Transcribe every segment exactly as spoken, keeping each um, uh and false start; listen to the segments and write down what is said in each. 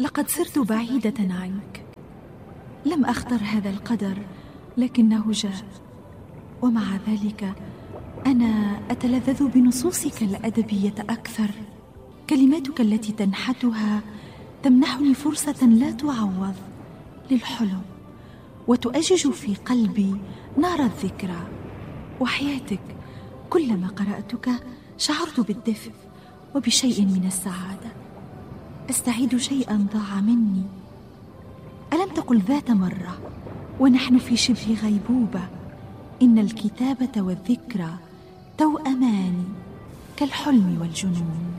لقد صرت بعيدة عنك. لم أختر هذا القدر، لكنه جاء، ومع ذلك أنا أتلذذ بنصوصك الأدبية أكثر. كلماتك التي تنحتها تمنحني فرصة لا تعوض للحلم، وتؤجج في قلبي نار الذكرى. وحياتك كلما قرأتك شعرت بالدفء وبشيء من السعادة. أستعيد شيئا ضاع مني. ألم تقل ذات مرة ونحن في شبه غيبوبة: إن الكتابة والذكرى توأمان كالحلم والجنون؟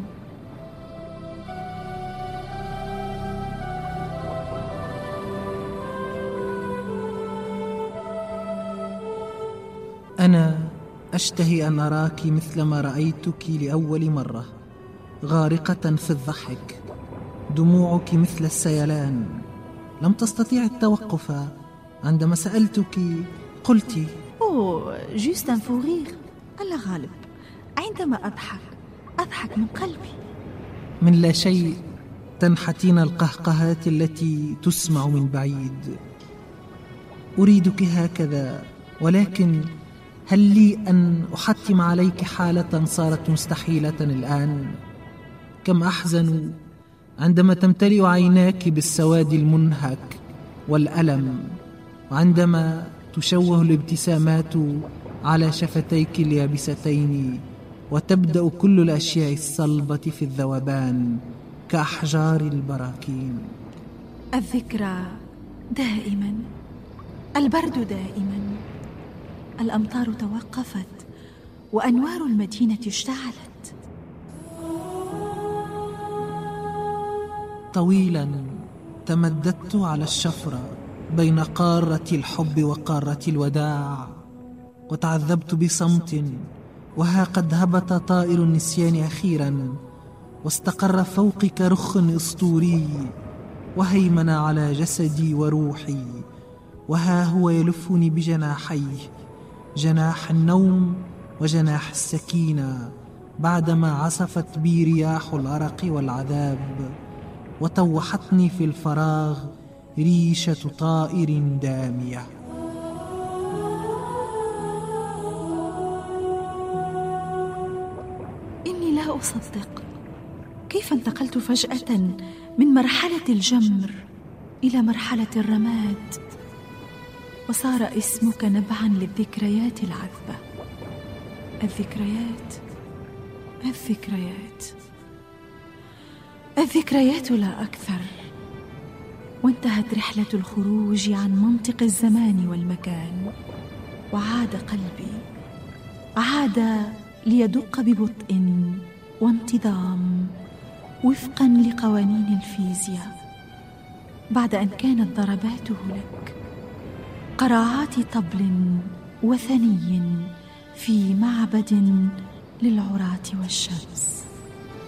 أنا أشتهي أن أراك مثلما رأيتك لأول مرة، غارقة في الضحك، دموعك مثل السيلان. لم تستطيع التوقف. عندما سألتك قلت: أوه، جوست ان فورير. ألا غالب، عندما أضحك أضحك من قلبي. من لا شيء تنحتين القهقهات التي تسمع من بعيد. أريدك هكذا، ولكن هل لي أن أحتم عليك حالة صارت مستحيلة الآن؟ كم أحزن عندما تمتلئ عيناك بالسواد المنهك والألم، وعندما تشوه الابتسامات على شفتيك اليابستين، وتبدأ كل الأشياء الصلبة في الذوبان كأحجار البراكين. الذكرى دائما، البرد دائما، الأمطار توقفت وأنوار المدينة اشتعلت. طويلا تمددت على الشفرة بين قارة الحب وقارة الوداع، وتعذبت بصمت، وها قد هبط طائر النسيان أخيرا، واستقر فوقك رخ أسطوري، وهيمن على جسدي وروحي، وها هو يلفني بجناحيه، جناح النوم وجناح السكينة، بعدما عصفت بي رياح الأرق والعذاب، وطوحتني في الفراغ ريشة طائر دامية. إني لا أصدق كيف انتقلت فجأة من مرحلة الجمر إلى مرحلة الرماد، وصار اسمك نبعا للذكريات العذبة. الذكريات الذكريات الذكريات لا أكثر. وانتهت رحلة الخروج عن منطق الزمان والمكان، وعاد قلبي، عاد ليدق ببطء وانتظام وفقا لقوانين الفيزياء، بعد أن كانت ضرباته لك قراعات طبل وثني في معبد للعراة والشمس.